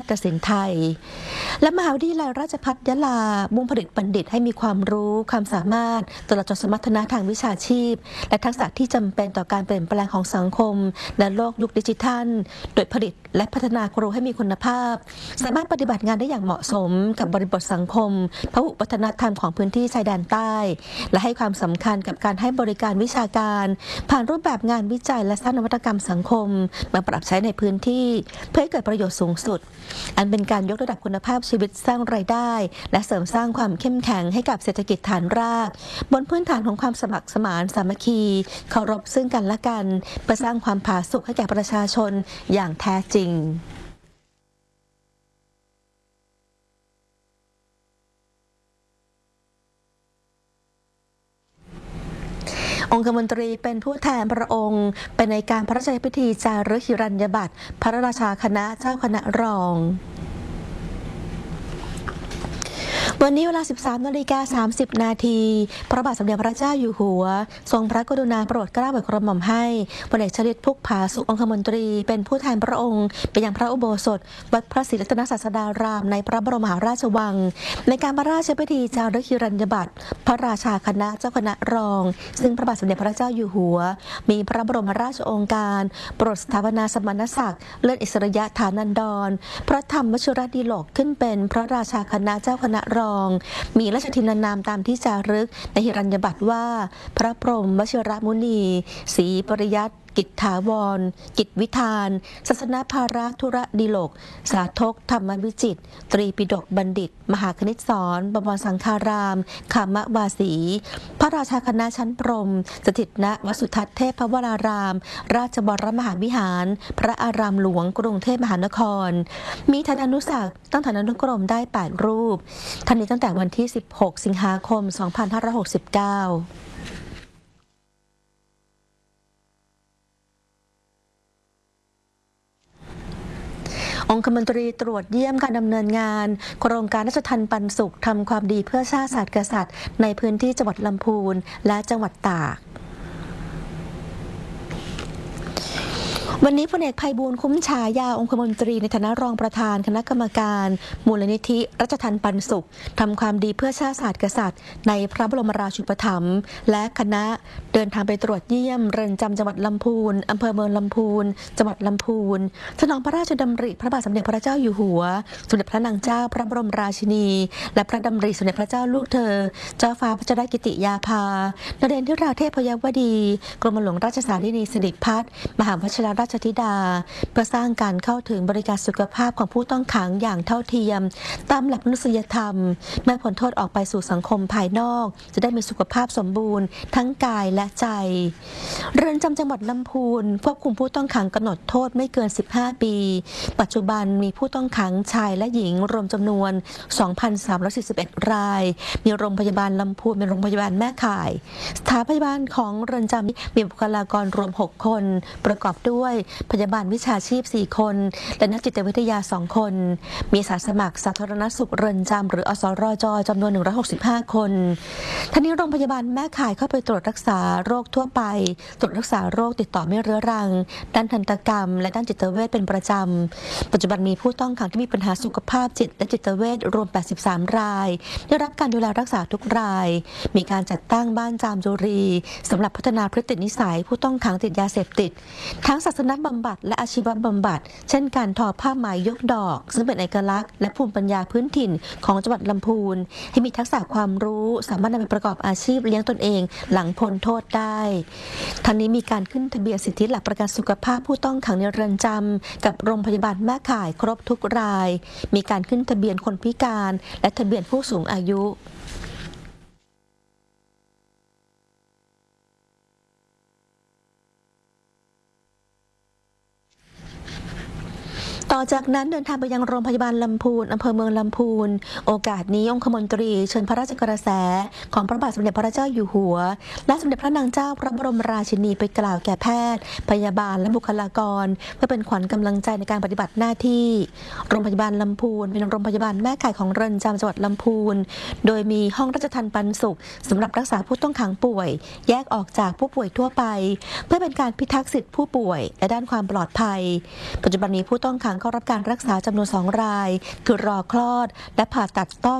ตศิลป์ไทยและมหาวิทยาลัยราชภัฏยะลามุ่งผลิตบัณฑิตให้มีความรู้ความสามารถตลอดจนสมรรถนะทางวิชาชีพและทักษะที่จำเป็นต่อการเปลี่ยนแปลงของสังคมและโลกยุคดิจิทัลโดยผลิตและพัฒนาครูให้มีคุณภาพสามารถปฏิบัติงานได้อย่างเหมาะสมกับบริบทสังคมพหุวัฒนธรรมของพื้นที่ชายแดนใต้และให้ความสำคัญกับการให้บริการวิชาการผ่านรูปแบบงานวิจัยและสร้างนวัตกรรมสังคมมาปรับใช้ในพื้นที่เพื่อให้เกิดประโยชน์สูงสุดอันเป็นการยกระดับคุณภาพชีวิตสร้างรายได้และเสริมสร้างความเข้มแข็งให้กับเศรษฐกิจฐานรากบนพื้นฐานของความสมัครสมานสามัคคีเคารพซึ่งกันและกันเพื่อสร้างความผาสุกให้แก่ประชาชนอย่างแท้จริงองคมนตรีเป็นผู้แทนพระองค์เป็นในการพระราชพิธีจารึกหิรัญญบัตรพระราชาคณะเจ้าคณะรองวันนี้เวลา 13:30 น.พระบาทสมเด็จพระเจ้าอยู่หัวทรงพระกรุณาโปรดเกล้าโปรดกระหม่อมให้พลเอกชลิต พุกผาสุของคมนตรีเป็นผู้แทนพระองค์ไปยังพระอุโบสถวัดพระศรีรัตนศาสดารามในพระบรมมหาราชวังในการพระราชพิธีจารึกหิรัญญบัตรพระราชาคณะเจ้าคณะรองซึ่งพระบาทสมเด็จพระเจ้าอยู่หัวมีพระบรมราชโองการโปรดสถาปนาสมณศักดิ์เลื่อนอิสริยฐานันดรพระธรรมวชิรดิโลกขึ้นเป็นพระราชาคณะเจ้าคณะรองมีราชทินานามตามที่จารึกในหิรัญญบัตรว่าพระพรหมวชิรมุนีศรีปริยัติกิจถาวรกิจวิธานศาสนภาระธุระดิโลกสาธกธรรมวิจิตรตรีปิฎกบัณฑิตมหาคณิตศรบวรสังฆารามขามวาสีพระราชาคณะชั้นพรหมสถิตณวสุทัศน์เทพวรารามราชบรมหาวิหารพระอารามหลวงกรุงเทพมหานครมีฐานุศักดิ์ตั้งฐานุกรมได้8รูปท่านนี้ตั้งแต่วันที่16 สิงหาคม 2569องคมนตรีตรวจเยี่ยมการดำเนินงานโครงการราชทัณฑ์ปันสุขทำความดีเพื่อชาติศาสตร์กษัตริย์ในพื้นที่จังหวัดลำพูนและจังหวัดตากวันนี้พลเอกไพบูลย์คุ้มฉายาองคมนตรีในฐานะรองประธานคณะกรรมการมูลนิธิราชทัณฑ์ปันสุขทำความดีเพื่อชาติศาสตร์กษัตริย์ในพระบรมราชูปถัมภ์และคณะเดินทางไปตรวจเยี่ยมเรือนจำจังหวัดลำพูนอำเภอเมืองลำพูนจังหวัดลำพูนสนองพระราชดำริพระบาทสมเด็จพระเจ้าอยู่หัวสมเด็จพระนางเจ้าพระบรมราชินีและพระดำริสมเด็จพระเจ้าลูกเธอเจ้าฟ้าพัชรกิติยาภานเรนทราเทพยวดีกรมหลวงราชสารีสิริพัฒน์มหาวชิรราชธิดาเพื่อสร้างการเข้าถึงบริการสุขภาพของผู้ต้องขังอย่างเท่าเทียมตามหลักมนุษยธรรมเมื่อพ้นโทษออกไปสู่สังคมภายนอกจะได้มีสุขภาพสมบูรณ์ทั้งกายและใจเรือนจำจังหวัดลำพูนควบคุมผู้ต้องขังกำหนดโทษไม่เกิน15 ปีปัจจุบันมีผู้ต้องขังชายและหญิงรวมจำนวน 2,341 รายมีโรงพยาบาลลำพูนเป็นโรงพยาบาลแม่ข่ายสถานพยาบาลของเรือนจำมีบุคลากรรวม6 คนประกอบด้วยพยาบาลวิชาชีพ4 คนและนักจิตวิทยา2 คนมีอาสาสมัครสาธารณสุขเรือนจำหรืออสรจจำนวน165 คนทั้งนี้โรงพยาบาลแม่ข่ายเข้าไปตรวจรักษาโรคทั่วไปตรวจรักษาโรคติดต่อไม่เรื้อรังด้านทันตกรรมและด้านจิตเวชเป็นประจำปัจจุบันมีผู้ต้องขังที่มีปัญหาสุขภาพจิตและจิตเวชรวม83 รายได้รับการดูแลรักษาทุกรายมีการจัดตั้งบ้านจามจุรีสำหรับพัฒนาพฤตินิสัยผู้ต้องขังติดยาเสพติดทั้งศาสนบำบัดและอาชีวบำบัดเช่นการทอผ้าไหมยกดอกซึ่งเป็นเอกลักษณ์และภูมิปัญญาพื้นถิ่นของจังหวัดลำพูนให้มีทักษะความรู้สามารถนำไปประกอบอาชีพเลี้ยงตนเองหลังพ้นโทษได้ทั้งนี้มีการขึ้นทะเบียนสิทธิหลักประกันสุขภาพผู้ต้องขังในเรือนจำกับโรงพยาบาลแม่ข่ายครบทุกรายมีการขึ้นทะเบียนคนพิการและทะเบียนผู้สูงอายุ ต่อจากนั้นเดินทางไปยังโรงพยาบาลลำพูนอำเภอเมืองลำพูนโอกาสนี้องคมนตรีเชิญพระราชกระแสของพระบาทสมเด็จพระเจ้าอยู่หัวและสมเด็จพระนางเจ้าพระบรมราชินีไปกล่าวแก่แพทย์พยาบาลและบุคลากรเพื่อเป็นขวัญกำลังใจในการปฏิบัติหน้าที่โรงพยาบาลลำพูนเป็นโรงพยาบาลแม่ข่ายของเรือนจำจังหวัดลำพูนโดยมีห้องราชทัณฑ์ปันสุขสำหรับรักษาผู้ต้องขังป่วยแยกออกจากผู้ป่วยทั่วไปเพื่อเป็นการพิทักษ์สิทธิผู้ป่วยและด้านความปลอดภัยปัจจุบันนี้ผู้ต้องขังเข้าเข้ารับการรักษาจำนวน2 ราย คือรอคลอดและผ่าตัดต้อ